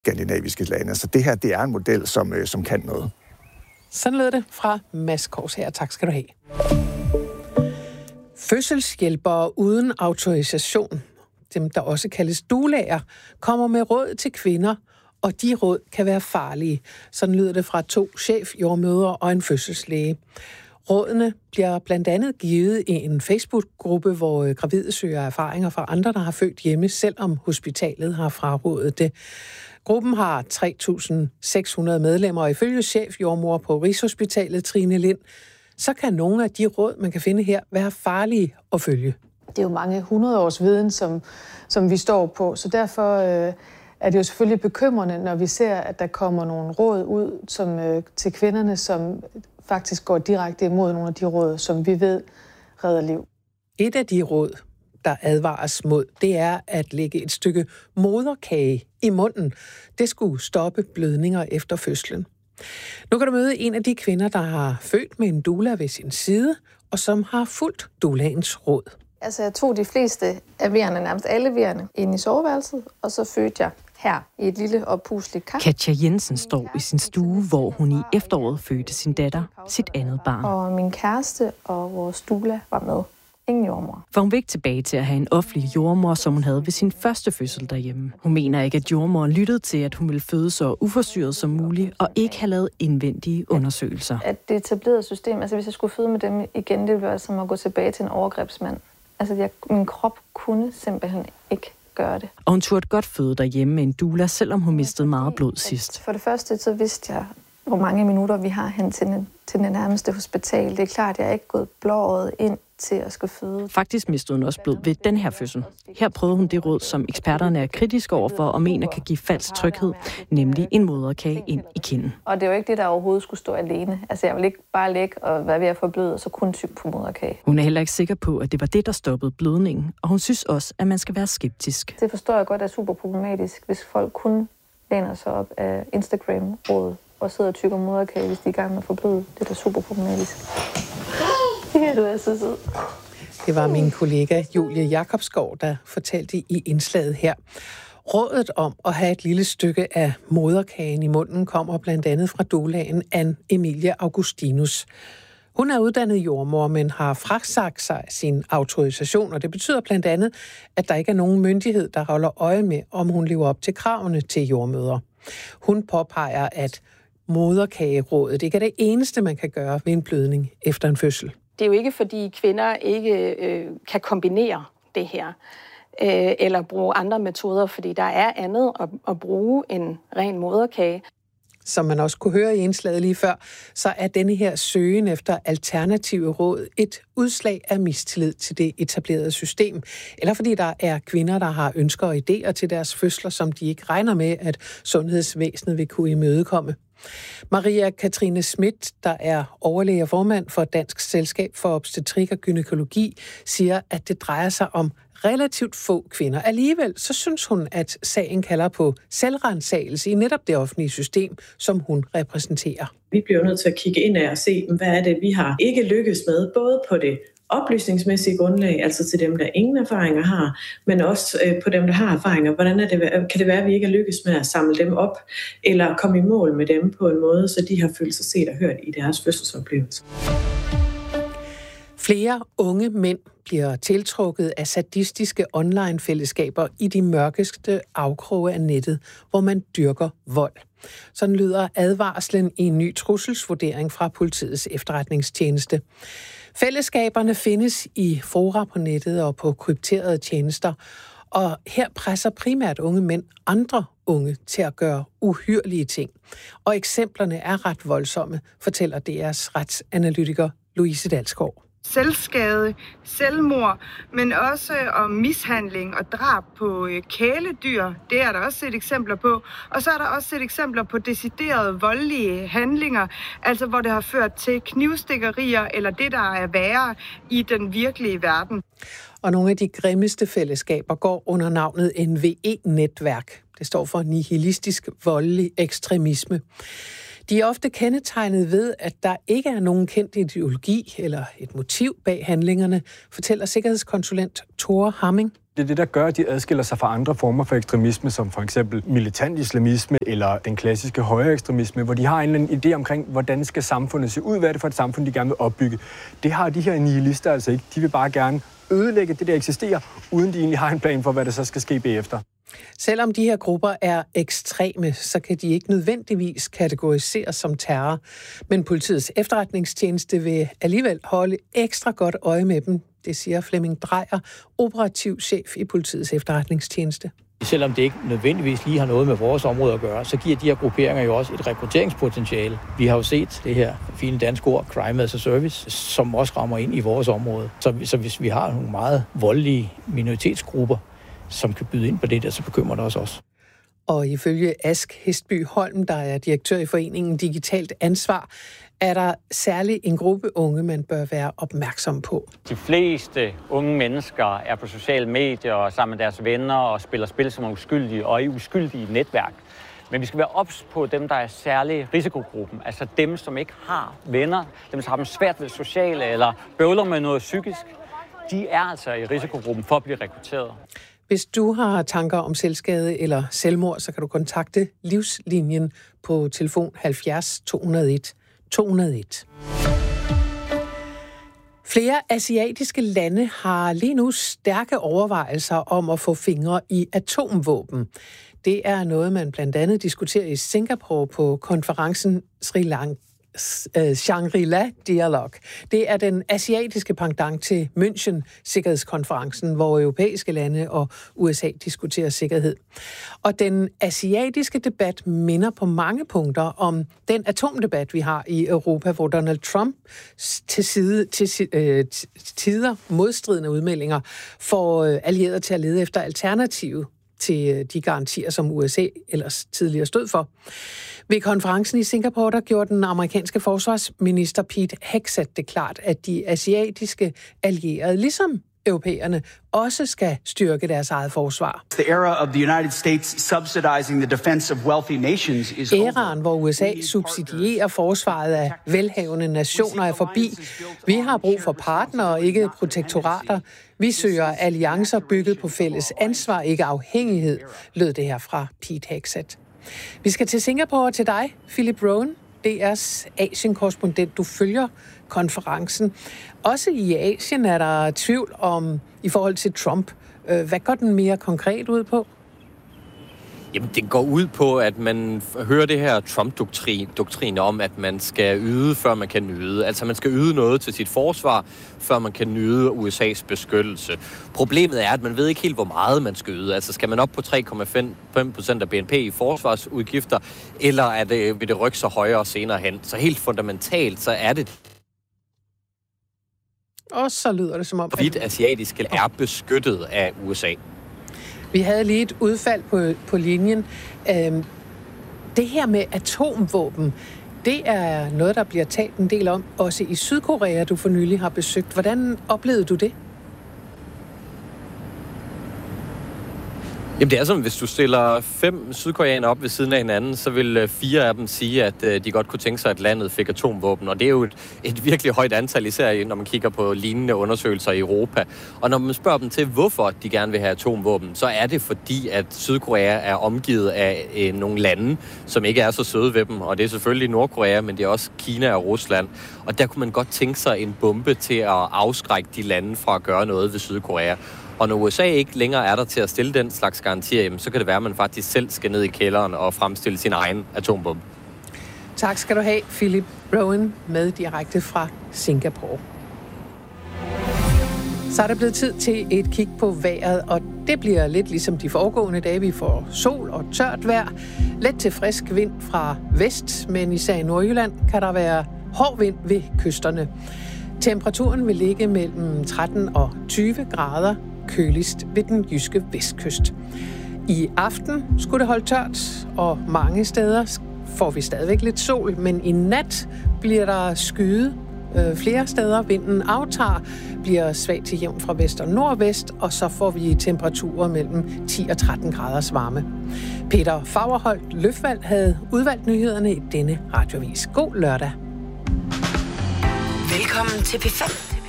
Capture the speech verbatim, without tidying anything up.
skandinaviske lande. Så det her, det er en model, som, som kan noget. Sådan lød det fra Mads Kors her. Tak skal du have. Fødselshjælpere uden autorisation, dem der også kaldes doulaer, kommer med råd til kvinder, og de råd kan være farlige. Sådan lyder det fra to chefjordmødre og en fødselslæge. Rådene bliver blandt andet givet i en Facebook-gruppe, hvor gravide søger erfaringer fra andre, der har født hjemme, selvom hospitalet har frarådet det. Gruppen har tre tusind seks hundrede medlemmer, og ifølge chefjordmor på Rigshospitalet, Trine Lind, så kan nogle af de råd, man kan finde her, være farlige at følge. Det er jo mange hundrede års viden, som, som vi står på, så derfor øh, er det jo selvfølgelig bekymrende, når vi ser, at der kommer nogle råd ud som, øh, til kvinderne, som faktisk går direkte imod nogle af de råd, som vi ved redder liv. Et af de råd, der advares mod, det er at lægge et stykke moderkage i munden. Det skulle stoppe blødninger efter fødslen. Nu kan du møde en af de kvinder, der har født med en doula ved sin side, og som har fulgt doulaens råd. Altså, jeg tog de fleste af vejerne, nærmest alle vejerne, ind i soveværelset, og så fødte jeg her i et lille oppusligt kar. Katja Jensen står i sin stue, hvor hun i efteråret fødte sin datter, sit andet barn. Og min kæreste og vores doula var med. Ingen jordmor. For hun vil ikke tilbage til at have en offentlig jordmor, som hun havde ved sin første fødsel derhjemme. Hun mener ikke, at jordmoren lyttede til, at hun ville føde så uforstyrret som muligt, og ikke have lavet indvendige undersøgelser. At det etablerede system, altså hvis jeg skulle føde med dem igen, det ville være som at gå tilbage til en overgrebsmand. Altså jeg, min krop kunne simpelthen ikke gøre det. Og hun turde godt føde derhjemme med en doula, selvom hun mistede meget blod sidst. For det første, så vidste jeg, hvor mange minutter vi har hen til den, til den nærmeste hospital. Det er klart, at jeg er ikke gået blåret ind til at skulle føde. Faktisk mistede hun også blod ved den her fødsel. Her prøvede hun det råd, som eksperterne er kritiske overfor og mener kan give falsk tryghed, nemlig en moderkage ind i kinden. Og det er jo ikke det, der overhovedet skulle stå alene. Altså jeg vil ikke bare ligge og være ved at forbløde, og så kun tyk på moderkage. Hun er heller ikke sikker på, at det var det, der stoppede blødningen, og hun synes også, at man skal være skeptisk. Det forstår jeg godt er super problematisk, hvis folk kun læner sig op af Instagram-råd og sidder og tykker moderkage, hvis de er i gang med at forbløde. Det er da super problematisk. Du er så sød. Det var min kollega Julie Jacobsgaard, der fortalte i indslaget her. Rådet om at have et lille stykke af moderkagen i munden kommer blandt andet fra doulaen Ann Emilie Augustinus. Hun er uddannet jordmor, men har frasagt sig sin autorisation, og det betyder blandt andet, at der ikke er nogen myndighed, der holder øje med, om hun lever op til kravene til jordmødre. Hun påpeger, at moderkagerådet ikke er det eneste, man kan gøre ved en blødning efter en fødsel. Det er jo ikke, fordi kvinder ikke øh, kan kombinere det her, øh, eller bruge andre metoder, fordi der er andet at, at bruge end ren moderkage. Som man også kunne høre i indslaget lige før, så er denne her søgen efter alternative råd et udslag af mistillid til det etablerede system, eller fordi der er kvinder, der har ønsker og idéer til deres fødsler, som de ikke regner med, at sundhedsvæsenet vil kunne imødekomme. Maria Katrine Schmidt, der er overlæge og formand for Dansk Selskab for Obstetrik og Gynækologi, siger, at det drejer sig om relativt få kvinder. Alligevel så synes hun, at sagen kalder på selvrensagelse i netop det offentlige system, som hun repræsenterer. Vi bliver nødt til at kigge ind og se, hvad er det, vi har ikke lykkes med, både på det oplysningsmæssige grundlag, altså til dem, der ingen erfaringer har, men også på dem, der har erfaringer. Hvordan er det, kan det være, at vi ikke har lykkes med at samle dem op, eller komme i mål med dem på en måde, så de har følt sig set og hørt i deres fødselsoplevelse? Flere unge mænd bliver tiltrukket af sadistiske online-fællesskaber i de mørkeste afkroge af nettet, hvor man dyrker vold. Sådan lyder advarslen i en ny trusselsvurdering fra politiets efterretningstjeneste. Fællesskaberne findes i fora på nettet og på krypterede tjenester, og her presser primært unge mænd andre unge til at gøre uhyrlige ting. Og eksemplerne er ret voldsomme, fortæller D R's retsanalytiker Louise Dalsgaard. Selvskade, selvmord, men også om mishandling og drab på kæledyr. Det er der også set eksempler på. Og så er der også set eksempler på deciderede voldelige handlinger, altså hvor det har ført til knivstikkerier eller det, der er værre i den virkelige verden. Og nogle af de grimmeste fællesskaber går under navnet N V E-netværk. Det står for nihilistisk voldelig ekstremisme. De er ofte kendetegnet ved, at der ikke er nogen kendt ideologi eller et motiv bag handlingerne, fortæller sikkerhedskonsulent Tore Hamming. Det er det, der gør, at de adskiller sig fra andre former for ekstremisme, som for eksempel militant islamisme eller den klassiske højre ekstremisme, hvor de har en eller anden idé omkring, hvordan skal samfundet se ud, hvad er det for et samfund, de gerne vil opbygge. Det har de her nihilister altså ikke. De vil bare gerne ødelægge det, der eksisterer, uden de egentlig har en plan for, hvad der så skal ske bagefter. Selvom de her grupper er ekstreme, så kan de ikke nødvendigvis kategoriseres som terror. Men politiets efterretningstjeneste vil alligevel holde ekstra godt øje med dem. Det siger Flemming Drejer, operativ chef i politiets efterretningstjeneste. Selvom det ikke nødvendigvis lige har noget med vores område at gøre, så giver de her grupperinger jo også et rekrutteringspotentiale. Vi har jo set det her fine danske ord, crime as a service, som også rammer ind i vores område. Så, så hvis vi har nogle meget voldelige minoritetsgrupper, som kan byde ind på det der, så bekymrer det os også. Og ifølge Ask Hestby Holm, der er direktør i foreningen Digitalt Ansvar, er der særligt en gruppe unge, man bør være opmærksom på. De fleste unge mennesker er på sociale medier og sammen med deres venner og spiller spil som uskyldige og i uskyldige netværk. Men vi skal være ops på dem, der er særlig risikogruppen. Altså dem, som ikke har venner, dem, som har dem svært ved det sociale eller bøvler med noget psykisk. De er altså i risikogruppen for at blive rekrutteret. Hvis du har tanker om selvskade eller selvmord, så kan du kontakte Livslinjen på telefon halvfjerds to nul et to nul et. Flere asiatiske lande har lige nu stærke overvejelser om at få fingre i atomvåben. Det er noget, man blandt andet diskuterer i Singapore på konferencen Sri Lanka. Shangri-La-dialog. Det er den asiatiske pendant til München-sikkerhedskonferencen, hvor europæiske lande og U S A diskuterer sikkerhed. Og den asiatiske debat minder på mange punkter om den atomdebat, vi har i Europa, hvor Donald Trump til, side, til øh, tider modstridende udmeldinger får øh, allierede til at lede efter alternative til de garantier, som U S A ellers tidligere stod for. Ved konferencen i Singapore, der gjorde den amerikanske forsvarsminister Pete Hegseth det klart, at de asiatiske allierede, ligesom europæerne, også skal styrke deres eget forsvar. The era of the United States subsidizing the defense of wealthy nations is over. Æraen, hvor U S A subsidierer forsvaret af velhavende nationer, er forbi. Vi har brug for partnere, ikke protektorater. Vi søger alliancer bygget på fælles ansvar, ikke afhængighed, lød det her fra Pete Hegseth. Vi skal til Singapore til dig, Philip Rowan, D R's Asien-korrespondent. Du følger konferencen. Også i Asien er der tvivl om i forhold til Trump. Hvad går den mere konkret ud på? Jamen, det går ud på, at man hører det her Trump-doktrin om, at man skal yde, før man kan nyde. Altså, man skal yde noget til sit forsvar, før man kan nyde U S A's beskyttelse. Problemet er, at man ved ikke helt, hvor meget man skal yde. Altså, skal man op på tre komma fem procent af B N P i forsvarsudgifter, eller er det, vil det rykke sig højere senere hen? Så helt fundamentalt, så er det... Og så lyder det som om... Hvorvidt asiatiske er beskyttet af U S A. Vi havde lige et udfald på, på linjen. Øhm, det her med atomvåben, det er noget, der bliver talt en del om, også i Sydkorea, du for nylig har besøgt. Hvordan oplevede du det? Jamen det er sådan, hvis du stiller fem sydkoreanere op ved siden af hinanden, så vil fire af dem sige, at de godt kunne tænke sig, at landet fik atomvåben. Og det er jo et, et virkelig højt antal, især når man kigger på lignende undersøgelser i Europa. Og når man spørger dem til, hvorfor de gerne vil have atomvåben, så er det fordi, at Sydkorea er omgivet af øh, nogle lande, som ikke er så søde ved dem. Og det er selvfølgelig Nordkorea, men det er også Kina og Rusland. Og der kunne man godt tænke sig en bombe til at afskrække de lande fra at gøre noget ved Sydkorea. Og når U S A ikke længere er der til at stille den slags garantier, så kan det være, at man faktisk selv skal ned i kælderen og fremstille sin egen atombombe. Tak skal du have, Philip Rowan, med direkte fra Singapore. Så er der blevet tid til et kig på vejret, og det bliver lidt ligesom de foregående dage. Vi får sol og tørt vejr, let til frisk vind fra vest, men især i Nordjylland kan der være hård vind ved kysterne. Temperaturen vil ligge mellem tretten og tyve grader, køligst ved den jyske vestkyst. I aften skulle det holde tørt, og mange steder får vi stadigvæk lidt sol, men i nat bliver der skyet øh, flere steder. Vinden aftager, bliver svag til jævn fra vest og nordvest, og så får vi temperaturer mellem ti og tretten graders varme. Peter Fagerholt Løfvald havde udvalgt nyhederne i denne radioavis. God lørdag. Velkommen til P fem.